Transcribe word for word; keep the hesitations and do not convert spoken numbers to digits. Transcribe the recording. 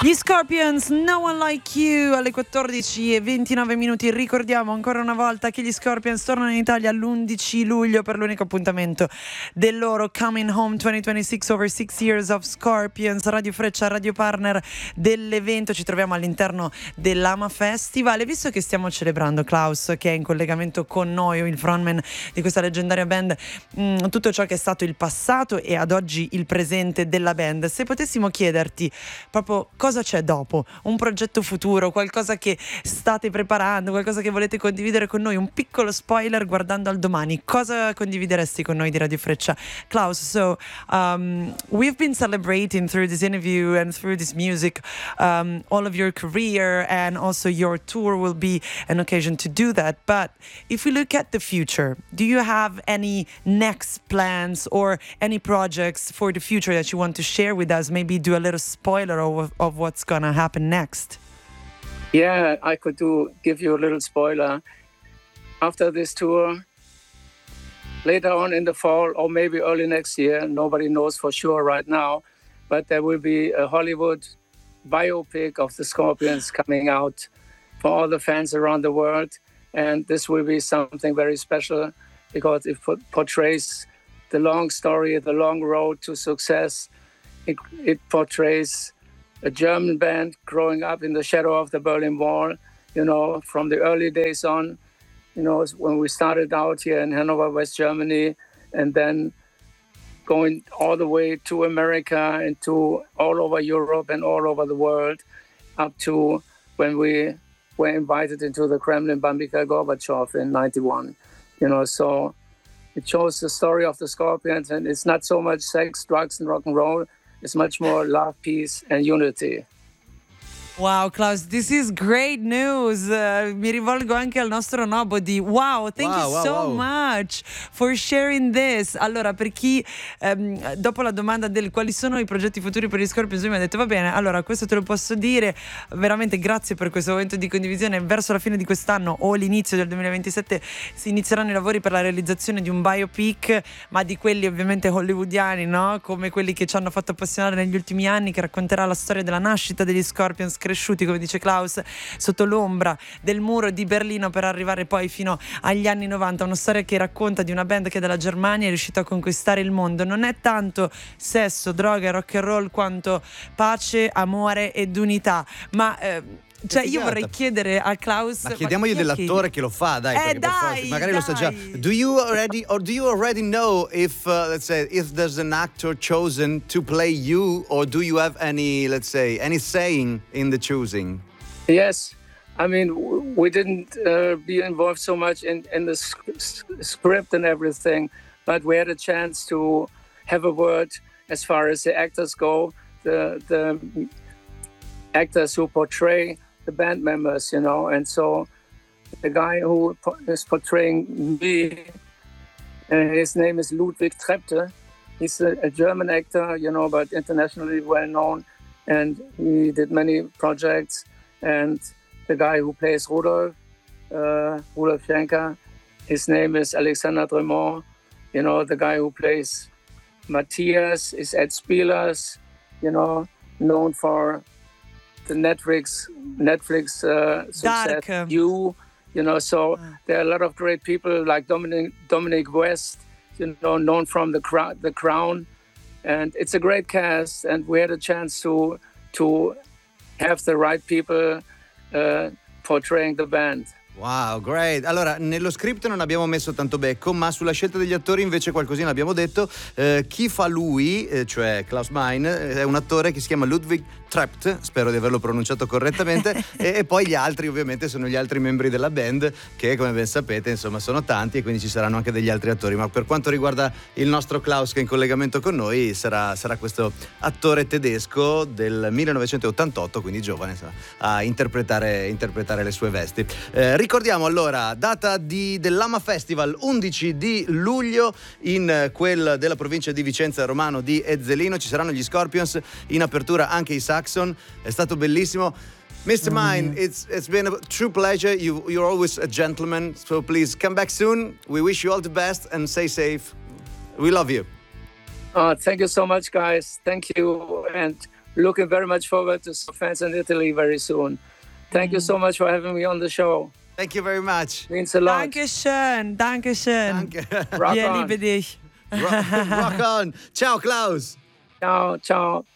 Gli Scorpions, No One Like You, alle quattordici e ventinove minuti. Ricordiamo ancora una volta che gli Scorpions tornano in Italia l'undici luglio per l'unico appuntamento del loro Coming Home duemilaventisei, over six years of Scorpions. Radio Freccia, radio partner dell'evento. Ci troviamo all'interno dell'Ama Festival e visto che stiamo celebrando Klaus, che è in collegamento con noi, il frontman di questa leggendaria band, mh, tutto ciò che è stato il passato e ad oggi il presente della band, se potessimo chiederti proprio cosa c'è dopo, un progetto futuro, qualcosa che state preparando, qualcosa che volete condividere con noi, un piccolo spoiler guardando al domani, cosa condivideresti con noi di Radio Freccia? Klaus, so um, we've been celebrating through this interview and through this music um, all of your career, and also your tour will be an occasion to do that, but if we look at the future, do you have any next plans or any projects for the future that you want to share with us? Maybe do a little spoiler of, of what's gonna happen next. Yeah, I could do give you a little spoiler. After this tour, later on in the fall or maybe early next year, nobody knows for sure right now, but there will be a Hollywood biopic of the Scorpions coming out for all the fans around the world, and this will be something very special because it portrays the long story, the long road to success. It, it portrays a German band growing up in the shadow of the Berlin Wall, you know, from the early days on, you know, when we started out here in Hanover, West Germany, and then going all the way to America and to all over Europe and all over the world, up to when we were invited into the Kremlin by Mikhail Gorbachev in ninety-one, you know, so it shows the story of the Scorpions, and it's not so much sex, drugs, and rock and roll. It's much more love, peace, and unity. Wow, Klaus, this is great news. Uh, mi rivolgo anche al nostro Nobody. Wow, thank wow, you wow, so wow. much for sharing this. Allora, per chi ehm, dopo la domanda del quali sono i progetti futuri per gli Scorpions, mi ha detto va bene, allora questo te lo posso dire. Veramente grazie per questo momento di condivisione. Verso la fine di quest'anno o l'inizio del duemilaventisette si inizieranno i lavori per la realizzazione di un biopic, ma di quelli ovviamente hollywoodiani, no? Come quelli che ci hanno fatto appassionare negli ultimi anni, che racconterà la storia della nascita degli Scorpions, cresciuti, come dice Klaus, sotto l'ombra del muro di Berlino per arrivare poi fino agli anni novanta. Una storia che racconta di una band che dalla Germania è riuscita a conquistare il mondo. Non è tanto sesso, droga e rock and roll quanto pace, amore ed unità, ma eh, cioè io vorrei chiedere a Klaus, ma chiediamogli ma dell'attore che... che lo fa, dai, eh, perché dai, per forza, magari dai. lo sa già. Do you already or do you already know if uh, let's say if there's an actor chosen to play you, or do you have any, let's say, any saying in the choosing? Yes, I mean we didn't uh, be involved so much in in the sc- script and everything, but we had a chance to have a word as far as the actors go, the the actors who portray the band members, you know, and so the guy who is portraying me, uh, his name is Ludwig Trepte. He's a, a German actor, you know, but internationally well known, and he did many projects. And the guy who plays Rudolf, uh, Rudolf Schenker, his name is Alexander Dremont. You know, the guy who plays Matthias is Ed Spielers, you know, known for the Netflix Netflix uh, success. Dark. You, you know, so there are a lot of great people like Dominic Dominic West, you know, known from the Crown, the Crown, and it's a great cast. And we had a chance to to have the right people uh, portraying the band. Wow, great. Allora, nello script non abbiamo messo tanto becco, ma sulla scelta degli attori invece qualcosina abbiamo detto. Eh, chi fa lui, eh, cioè Klaus Meine, è un attore che si chiama Ludwig Trepte, spero di averlo pronunciato correttamente, e, e poi gli altri ovviamente sono gli altri membri della band, che come ben sapete insomma sono tanti, e quindi ci saranno anche degli altri attori. Ma per quanto riguarda il nostro Klaus, che è in collegamento con noi, sarà, sarà questo attore tedesco del millenovecentottantotto, quindi giovane, insomma, a interpretare, interpretare le sue vesti. Eh, Ricordiamo allora, data di, dell'Ama Festival, undici di luglio, in quel della provincia di Vicenza Romano di Ezzelino. Ci saranno gli Scorpions, in apertura anche i Saxon. È stato bellissimo. mister Mine, it's it's been a true pleasure. You, you're always a gentleman, so please come back soon. We wish you all the best and stay safe. We love you. Uh, thank you so much, guys. Thank you. And looking very much forward to some fans in Italy very soon. Thank you so much for having me on the show. Thank you very much. Means a lot. Dankeschön, Dankeschön. Danke. Rock Wir on. lieben dich. Rock, rock on. Ciao Klaus. Ciao, ciao.